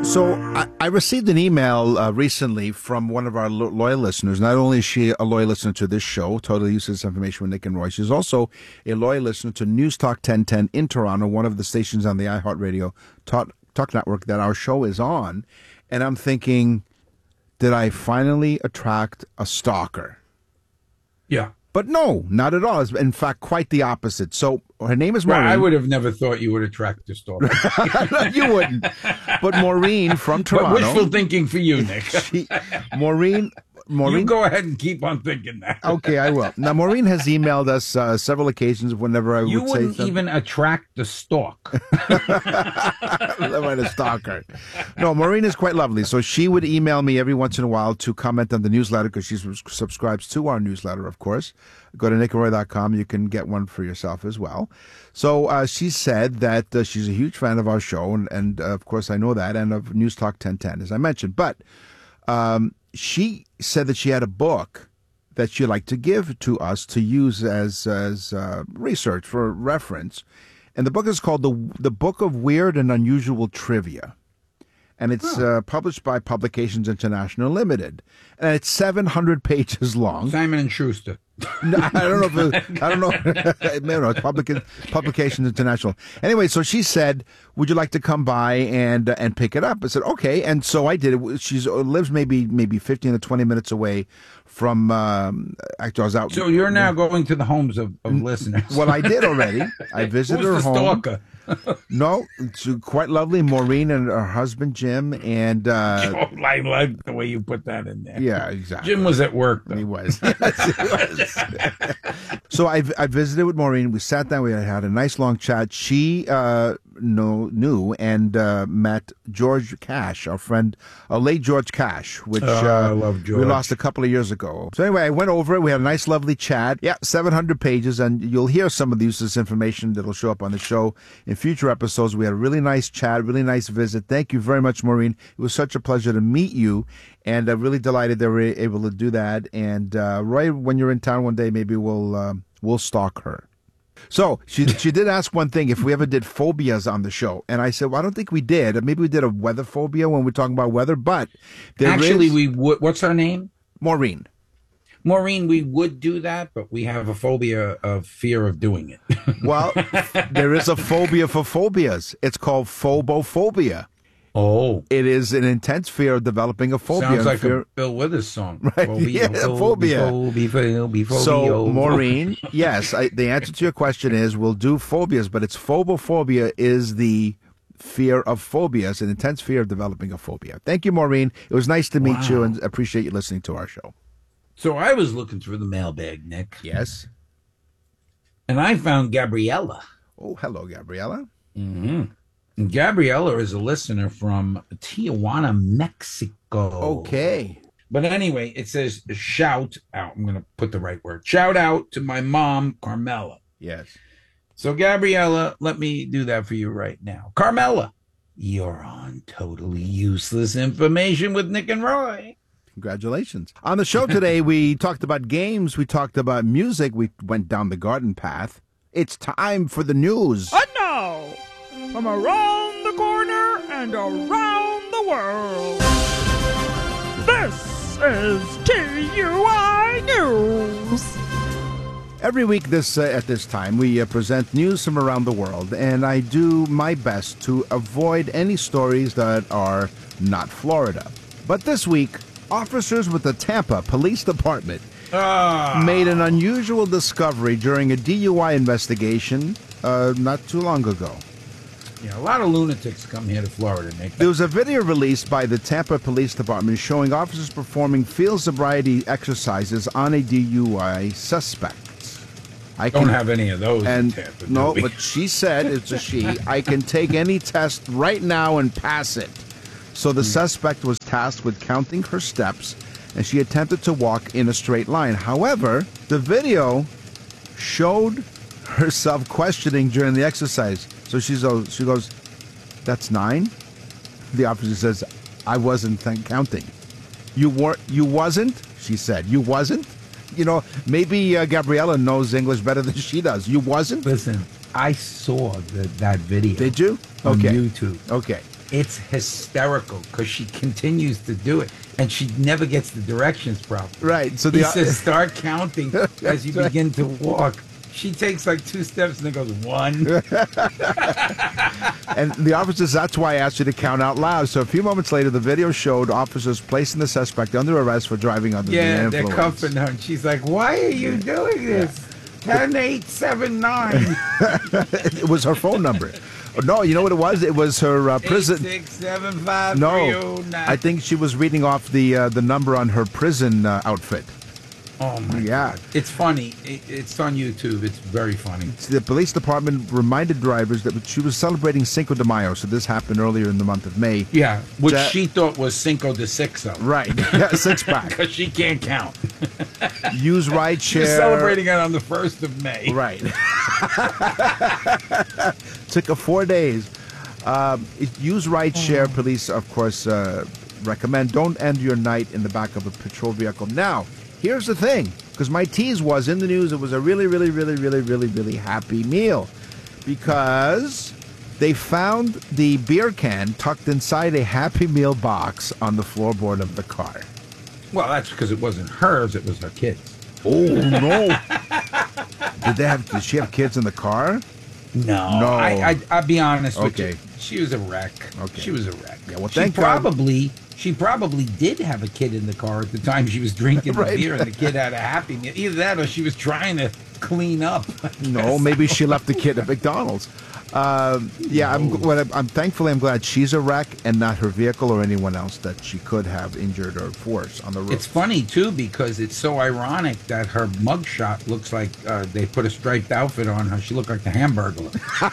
So I received an email recently from one of our loyal listeners. Not only is she a loyal listener to this show, Totally Useless Information with Nick and Roy, she's also a loyal listener to News Talk 1010 in Toronto, one of the stations on the iHeartRadio Talk Network that our show is on. And I'm thinking, did I finally attract a stalker? Yeah. But no, not at all. It's, in fact, quite the opposite. So her name is Maureen. Well, I would have never thought you would attract a stalker. You wouldn't. But Maureen from Toronto. But wishful thinking for you, Nick. Maureen. You go ahead and keep on thinking that. Okay, I will. Now, Maureen has emailed us several occasions whenever I would say something. You wouldn't even attract the stalk. A stalker. No, Maureen is quite lovely. So she would email me every once in a while to comment on the newsletter because she subscribes to our newsletter, of course. Go to nickandroy.com. You can get one for yourself as well. So she said that she's a huge fan of our show, and of course I know that, and of News Talk 1010, as I mentioned. But she said that she had a book that she'd like to give to us to use as research for reference. And the book is called The Book of Weird and Unusual Trivia. And it's published by Publications International Limited. And it's 700 pages long. Simon & Schuster. No, I don't know. No, it's Publications International. Anyway, so she said, "Would you like to come by and pick it up?" I said, "Okay." And so I did. She lives maybe 15 to 20 minutes away from. Actually, I was out. So you're now going to the homes of listeners. Well, I did already. I visited her home. Stalker? No, it's quite lovely. Maureen and her husband Jim, and I like the way you put that in there. Yeah, exactly. Jim was at work, though. He was. Yes, he was. So I visited with Maureen. We sat down. We had a nice long chat. She knew and met George Cash, our friend, late George Cash, which I love George. We lost a couple of years ago. So anyway, I went over it. We had a nice, lovely chat. Yeah, 700 pages, and you'll hear some of the useless information that'll show up on the show in future episodes. We had a really nice chat, really nice visit. Thank you very much, Maureen. It was such a pleasure to meet you, and I'm really delighted they were able to do that. And Roy, when you're in town one day, maybe we'll stalk her. So she did ask one thing, if we ever did phobias on the show. And I said, well, I don't think we did. Maybe we did a weather phobia when we're talking about weather, but we would. What's her name? Maureen. Maureen, we would do that, but we have a phobia of fear of doing it. Well, there is a phobia for phobias. It's called phobophobia. Oh. It is an intense fear of developing a phobia. Sounds like a Bill Withers song. Right. Phobia, phobia. Phobia. So, Maureen, yes, the answer to your question is we'll do phobias, but it's phobophobia is the fear of phobias, an intense fear of developing a phobia. Thank you, Maureen. It was nice to meet you, and appreciate you listening to our show. So I was looking through the mailbag, Nick. Yes. And I found Gabriella. Oh, hello, Gabriella. Mm-hmm. And Gabriella is a listener from Tijuana, Mexico. Okay. But anyway, it says, shout out. I'm going to put the right word. Shout out to my mom, Carmela. Yes. So, Gabriella, let me do that for you right now. Carmela, you're on Totally Useless Information with Nick and Roy. Congratulations. On the show today, we talked about games. We talked about music. We went down the garden path. It's time for the news. And now, from around the corner and around the world, this is TUI News. Every week at this time, we present news from around the world, and I do my best to avoid any stories that are not Florida. But this week, officers with the Tampa Police Department made an unusual discovery during a DUI investigation not too long ago. Yeah, a lot of lunatics come here to Florida, Nick. There was a video released by the Tampa Police Department showing officers performing field sobriety exercises on a DUI suspect. I don't have any of those in Tampa. No, but she said, it's a she, I can take any test right now and pass it. So the suspect was tasked with counting her steps, and she attempted to walk in a straight line. However, the video showed herself questioning during the exercise. So she goes, that's 9? The officer says, I wasn't counting. You wasn't? She said, you wasn't? You know, maybe Gabriella knows English better than she does. You wasn't? Listen, I saw that video. Did you? On YouTube. Okay. It's hysterical because she continues to do it, and she never gets the directions properly. Right. So He says, start counting as you begin to walk. She takes like 2 steps and then goes 1. And the officers, that's why I asked you to count out loud. So a few moments later, the video showed officers placing the suspect under arrest for driving under the Yeah, influence. they're cuffing her, and she's like, why are you doing this? 10879. It was her phone number. No, you know what it was? It was her prison. 8675 No, I think she was reading off the number on her prison outfit. Oh my God. It's funny. It's on YouTube. It's very funny. The police department reminded drivers that she was celebrating Cinco de Mayo, so this happened earlier in the month of May. Yeah, which she thought was Cinco de Sixo. Right, yeah, 6-pack. Because she can't count. Use ride share. She's celebrating it on the 1st of May. Right. Took her 4 days. Use ride share. Police, of course, recommend don't end your night in the back of a patrol vehicle. Now, here's the thing, because my tease was in the news, it was a really, really, really, really, really, really happy meal, because they found the beer can tucked inside a Happy Meal box on the floorboard of the car. Well, that's because it wasn't hers; it was her kids. Oh no! Did she have kids in the car? No. I'll be honest with you. Okay. She was a wreck. Okay. She was a wreck. Yeah, well, thank God. She probably did have a kid in the car at the time she was drinking the beer, and the kid had a Happy Meal. Either that, or she was trying to clean up. No, maybe she left the kid at McDonald's. I'm thankfully I'm glad she's a wreck and not her vehicle or anyone else that she could have injured or forced on the road. It's funny too because it's so ironic that her mugshot looks like they put a striped outfit on her. She looked like the Hamburglar.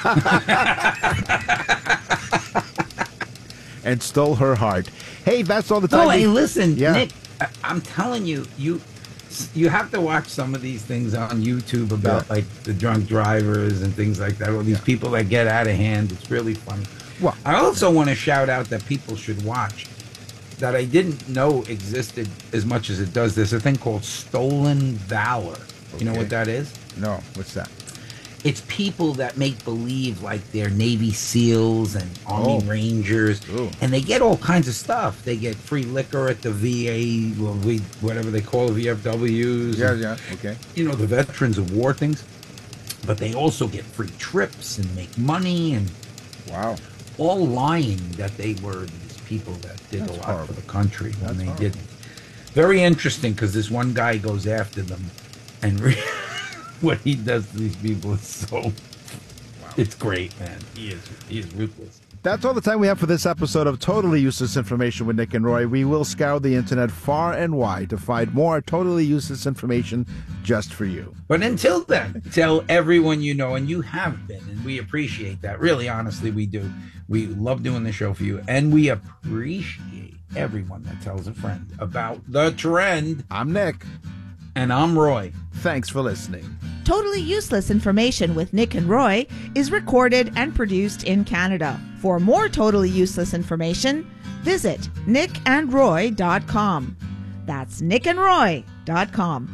And stole her heart. Hey, that's all the time. Oh, hey, listen, yeah. Nick, I'm telling you, you have to watch some of these things on YouTube about like the drunk drivers and things like that, or these people that get out of hand. It's really funny. Well, I also want to shout out that people should watch that I didn't know existed as much as it does. There's a thing called Stolen Valor. You know what that is? No, what's that? It's people that make believe like they're Navy SEALs and Army Rangers, and they get all kinds of stuff. They get free liquor at the VA, whatever they call VFWs. Yeah, okay. You know, the Veterans of War things. But they also get free trips and make money and all lying that they were these people that did a lot for the country when they didn't. Very interesting because this one guy goes after them and what he does to these people is so it's great, man. He is ruthless. That's all the time we have for this episode of Totally Useless Information with Nick and Roy. We will scour the internet far and wide to find more totally useless information just for you. But until then, tell everyone you know, and you have been, and we appreciate that. Really, honestly, we do. We love doing the show for you, and we appreciate everyone that tells a friend about the trend. I'm Nick. And I'm Roy. Thanks for listening. Totally Useless Information with Nick and Roy is recorded and produced in Canada. For more totally useless information, visit nickandroy.com. That's nickandroy.com.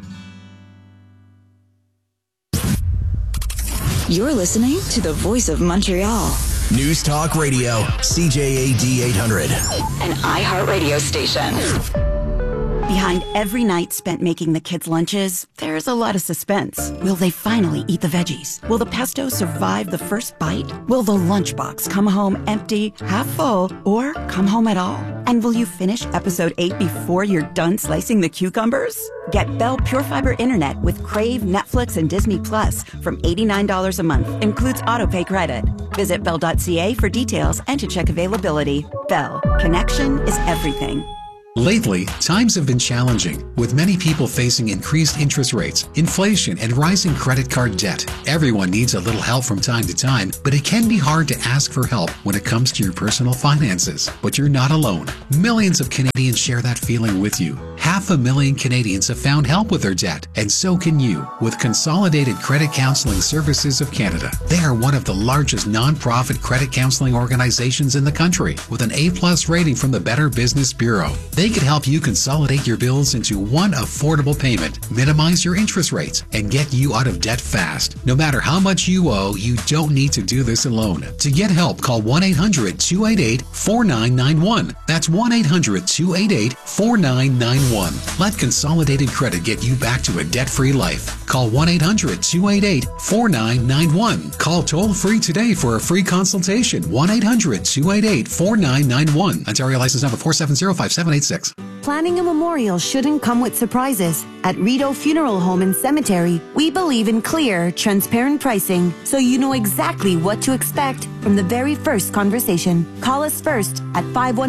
You're listening to the Voice of Montreal. News Talk Radio, CJAD 800. An iHeartRadio station. Behind every night spent making the kids' lunches, there's a lot of suspense. Will they finally eat the veggies? Will the pesto survive the first bite? Will the lunchbox come home empty, half full, or come home at all? And will you finish episode 8 before you're done slicing the cucumbers? Get Bell Pure Fiber Internet with Crave, Netflix, and Disney Plus from $89 a month. Includes autopay credit. Visit Bell.ca for details and to check availability. Bell. Connection is everything. Lately, times have been challenging, with many people facing increased interest rates, inflation, and rising credit card debt. Everyone needs a little help from time to time, but it can be hard to ask for help when it comes to your personal finances. But you're not alone. Millions of Canadians share that feeling with you. 500,000 Canadians have found help with their debt, and so can you with Consolidated Credit Counseling Services of Canada. They are one of the largest non-profit credit counseling organizations in the country with an A+ rating from the Better Business Bureau. They could help you consolidate your bills into one affordable payment, minimize your interest rates, and get you out of debt fast. No matter how much you owe, you don't need to do this alone. To get help, call 1-800-288-4991. That's 1-800-288-4991. Let Consolidated Credit get you back to a debt-free life. Call 1-800-288-4991. Call toll-free today for a free consultation. 1-800-288-4991. Ontario license number 4705786. Planning a memorial shouldn't come with surprises. At Rideau Funeral Home and Cemetery, we believe in clear, transparent pricing, so you know exactly what to expect from the very first conversation. Call us first at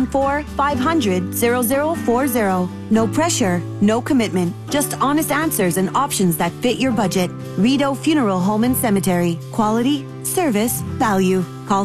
514-500-0040. No pressure, no commitment, just honest answers and options that fit your budget. Rideau Funeral Home and Cemetery. Quality, service, value. Call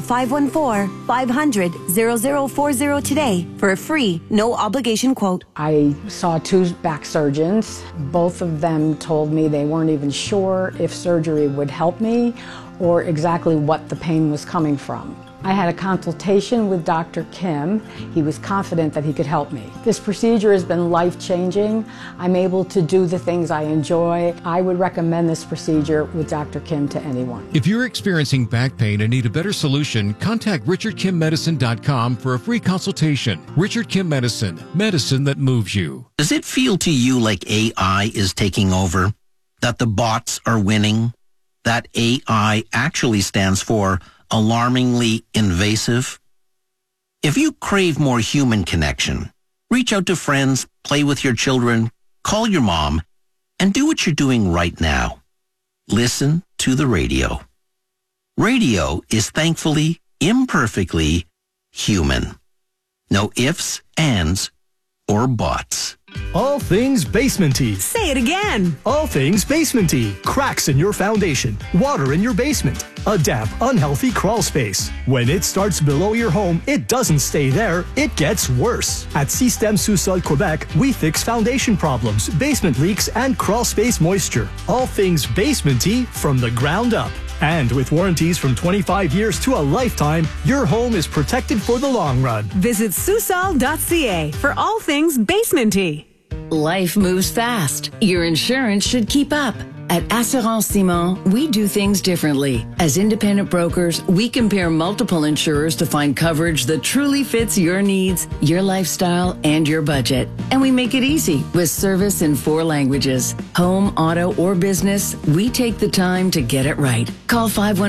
514-500-0040 today for a free, no obligation quote. I saw 2 back surgeons. Both of them told me they weren't even sure if surgery would help me or exactly what the pain was coming from. I had a consultation with Dr. Kim. He was confident that he could help me. This procedure has been life-changing. I'm able to do the things I enjoy. I would recommend this procedure with Dr. Kim to anyone. If you're experiencing back pain and need a better solution, contact richardkimmedicine.com for a free consultation. Richard Kim Medicine, medicine that moves you. Does it feel to you like AI is taking over? That the bots are winning? That AI actually stands for alarmingly invasive? If you crave more human connection, reach out to friends, play with your children, call your mom, and do what you're doing right now. Listen to the radio. Radio is thankfully, imperfectly human. No ifs, ands, or buts. All things basementy. Say it again. All things basementy. Cracks in your foundation, water in your basement, a damp, unhealthy crawl space. When it starts below your home, it doesn't stay there, it gets worse. At Système Sous-Sol Quebec, we fix foundation problems, basement leaks, and crawl space moisture. All things basementy from the ground up. And with warranties from 25 years to a lifetime, your home is protected for the long run. Visit Sousol.ca for all things basementy. Life moves fast. Your insurance should keep up. At Assurance Simon, we do things differently. As independent brokers, we compare multiple insurers to find coverage that truly fits your needs, your lifestyle, and your budget. And we make it easy with service in 4 languages. Home, auto, or business, we take the time to get it right. Call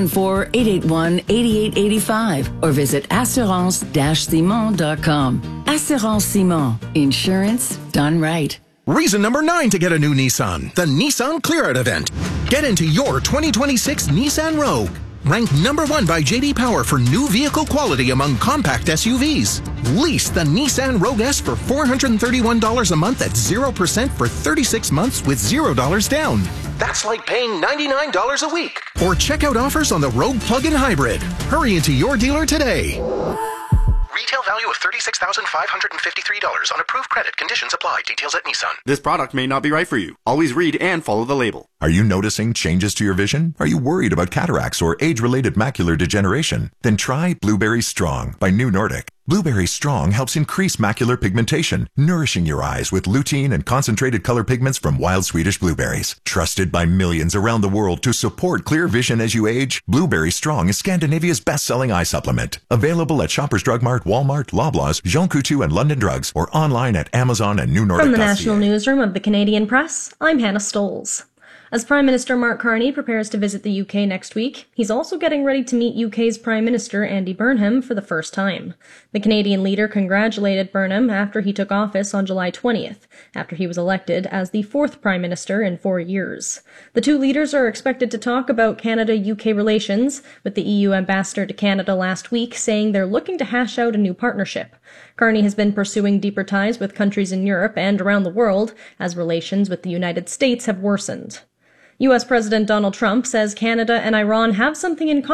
514-881-8885 or visit assurance-simon.com. Assurance Simon. Insurance done right. Reason number 9 to get a new Nissan, the Nissan Clear Out event. Get into your 2026 Nissan Rogue. Ranked number 1 by J.D. Power for new vehicle quality among compact SUVs. Lease the Nissan Rogue S for $431 a month at 0% for 36 months with $0 down. That's like paying $99 a week. Or check out offers on the Rogue Plug-in Hybrid. Hurry into your dealer today. Retail value of $36,553 on approved credit. Conditions apply. Details at Nissan. This product may not be right for you. Always read and follow the label. Are you noticing changes to your vision? Are you worried about cataracts or age-related macular degeneration? Then try Blueberry Strong by New Nordic. Blueberry Strong helps increase macular pigmentation, nourishing your eyes with lutein and concentrated color pigments from wild Swedish blueberries. Trusted by millions around the world to support clear vision as you age, Blueberry Strong is Scandinavia's best-selling eye supplement. Available at Shoppers Drug Mart, Walmart, Loblaws, Jean Coutu, and London Drugs, or online at Amazon and New Nordic. From the National Newsroom of the Canadian Press, I'm Hannah Stoles. As Prime Minister Mark Carney prepares to visit the UK next week, he's also getting ready to meet UK's Prime Minister Andy Burnham for the first time. The Canadian leader congratulated Burnham after he took office on July 20th, after he was elected as the 4th Prime Minister in 4 years. The 2 leaders are expected to talk about Canada-UK relations, with the EU ambassador to Canada last week saying they're looking to hash out a new partnership. Carney has been pursuing deeper ties with countries in Europe and around the world as relations with the United States have worsened. U.S. President Donald Trump says Canada and Iran have something in common.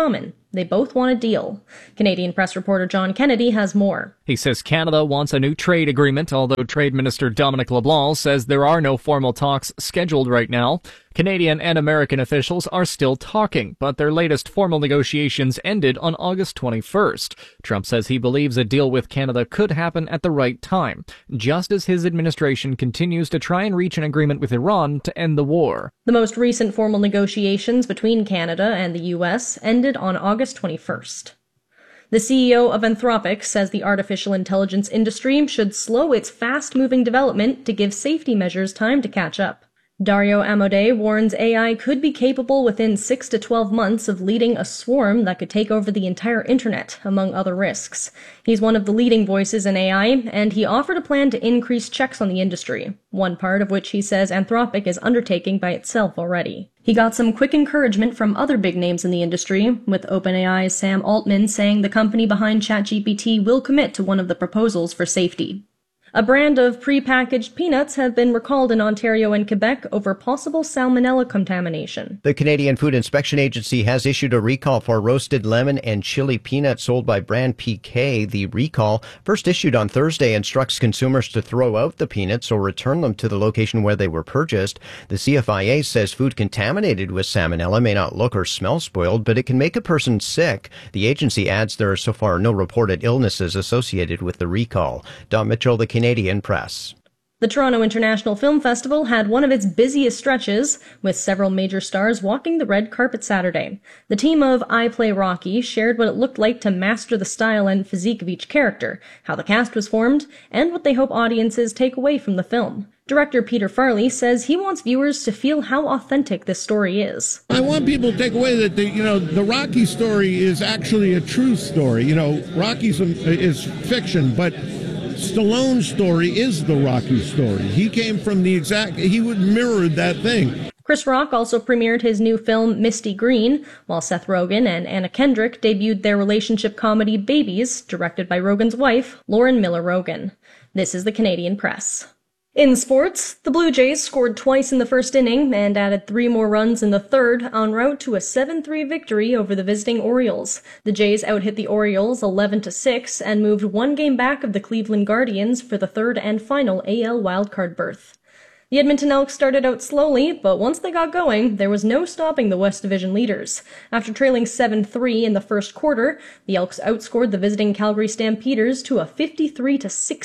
They both want a deal. Canadian Press reporter John Kennedy has more. He says Canada wants a new trade agreement, although Trade Minister Dominic LeBlanc says there are no formal talks scheduled right now. Canadian and American officials are still talking, but their latest formal negotiations ended on August 21st. Trump says he believes a deal with Canada could happen at the right time, just as his administration continues to try and reach an agreement with Iran to end the war. The most recent formal negotiations between Canada and the U.S. ended on August 21st. The CEO of Anthropic says the artificial intelligence industry should slow its fast-moving development to give safety measures time to catch up. Dario Amodei warns AI could be capable within 6 to 12 months of leading a swarm that could take over the entire internet, among other risks. He's one of the leading voices in AI, and he offered a plan to increase checks on the industry, one part of which he says Anthropic is undertaking by itself already. He got some quick encouragement from other big names in the industry, with OpenAI's Sam Altman saying the company behind ChatGPT will commit to one of the proposals for safety. A brand of pre-packaged peanuts have been recalled in Ontario and Quebec over possible salmonella contamination. The Canadian Food Inspection Agency has issued a recall for roasted lemon and chili peanuts sold by brand PK. The recall, first issued on Thursday, instructs consumers to throw out the peanuts or return them to the location where they were purchased. The CFIA says food contaminated with salmonella may not look or smell spoiled, but it can make a person sick. The agency adds there are so far no reported illnesses associated with the recall. Don Mitchell, the Canadian Press. The Toronto International Film Festival had one of its busiest stretches, with several major stars walking the red carpet Saturday. The team of I Play Rocky shared what it looked like to master the style and physique of each character, how the cast was formed, and what they hope audiences take away from the film. Director Peter Farley says he wants viewers to feel how authentic this story is. I want people to take away that the Rocky story is actually a true story. Rocky is fiction, but Stallone's story is the Rocky story. He came from he would mirror that thing. Chris Rock also premiered his new film Misty Green, while Seth Rogen and Anna Kendrick debuted their relationship comedy Babies, directed by Rogen's wife, Lauren Miller Rogen. This is the Canadian Press. In sports, the Blue Jays scored twice in the first inning and added 3 more runs in the third, en route to a 7-3 victory over the visiting Orioles. The Jays outhit the Orioles 11-6 and moved 1 game back of the Cleveland Guardians for the third and final AL wildcard berth. The Edmonton Elks started out slowly, but once they got going, there was no stopping the West Division leaders. After trailing 7-3 in the first quarter, the Elks outscored the visiting Calgary Stampeders to a 53-16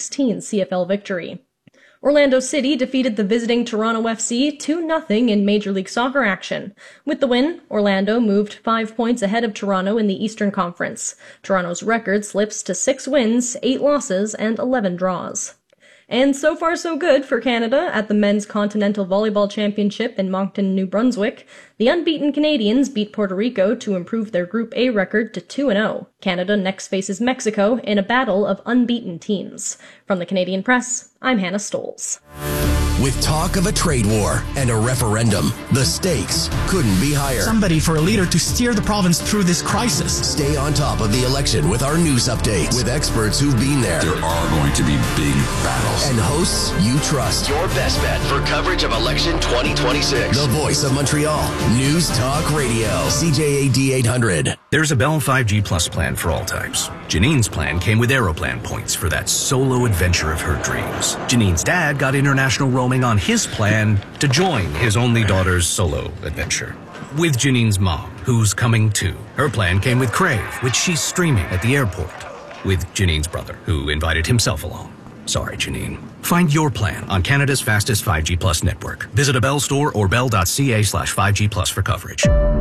CFL victory. Orlando City defeated the visiting Toronto FC 2-0 in Major League Soccer action. With the win, Orlando moved 5 points ahead of Toronto in the Eastern Conference. Toronto's record slips to 6 wins, 8 losses, and 11 draws. And so far so good for Canada at the Men's Continental Volleyball Championship in Moncton, New Brunswick. The unbeaten Canadians beat Puerto Rico to improve their Group A record to 2-0. Canada next faces Mexico in a battle of unbeaten teams. From the Canadian Press, I'm Hannah Stolz. With talk of a trade war and a referendum, the stakes couldn't be higher. Somebody for a leader to steer the province through this crisis. Stay on top of the election with our news updates with experts who've been there. There are going to be big battles. And hosts you trust. Your best bet for coverage of election 2026. The voice of Montreal. News Talk Radio. CJAD 800. There's a Bell 5G Plus plan for all types. Janine's plan came with Aeroplan points for that solo adventure of her dreams. Janine's dad got international roaming on his plan to join his only daughter's solo adventure. With Janine's mom, who's coming too. Her plan came with Crave, which she's streaming at the airport. With Janine's brother, who invited himself along. Sorry, Janine. Find your plan on Canada's fastest 5G Plus network. Visit a Bell store or bell.ca/5G Plus for coverage.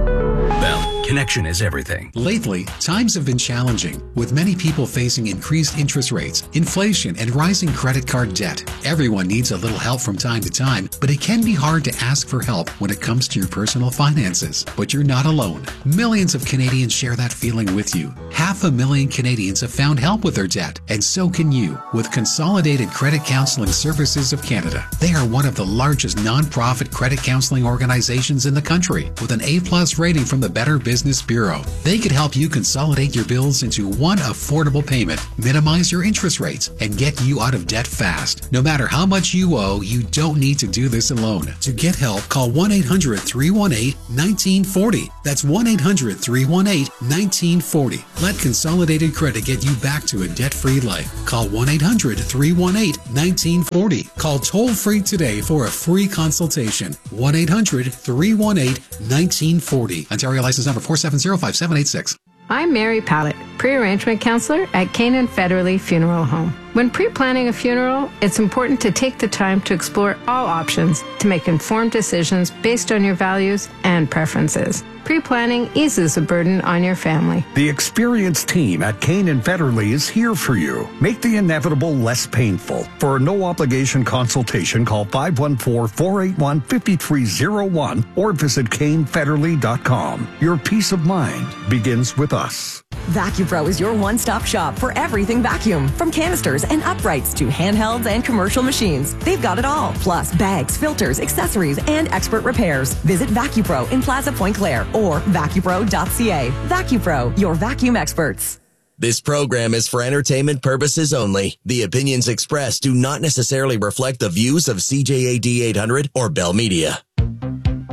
Bell, connection is everything. Lately, times have been challenging, with many people facing increased interest rates, inflation, and rising credit card debt. Everyone needs a little help from time to time, but it can be hard to ask for help when it comes to your personal finances. But you're not alone. Millions of Canadians share that feeling with you. 500,000 Canadians have found help with their debt, and so can you with Consolidated Credit Counseling Services of Canada. They are one of the largest non-profit credit counseling organizations in the country, with an A+ rating from the Better Business Business Bureau. They could help you consolidate your bills into one affordable payment, minimize your interest rates, and get you out of debt fast. No matter how much you owe, you don't need to do this alone. To get help, call 1-800-318-1940. That's 1-800-318-1940. Let Consolidated Credit get you back to a debt-free life. Call 1-800-318-1940. Call toll-free today for a free consultation. 1-800-318-1940. Ontario license number 4705786. I'm Mary Pallett, pre-arrangement counselor at Canaan Federally Funeral Home. When pre-planning a funeral, it's important to take the time to explore all options to make informed decisions based on your values and preferences. Pre-planning eases the burden on your family. The experienced team at Canaan Federally is here for you. Make the inevitable less painful. For a no-obligation consultation, call 514-481-5301 or visit canefederally.com. Your peace of mind begins with us. VacuPro is your one-stop shop for everything vacuum, from canisters and uprights to handhelds and commercial machines. They've got it all, plus bags, filters, accessories, and expert repairs. Visit VacuPro in Plaza Point Claire or vacupro.ca. VacuPro, your vacuum experts. This program is for entertainment purposes only. The opinions expressed do not necessarily reflect the views of CJAD 800 or Bell Media.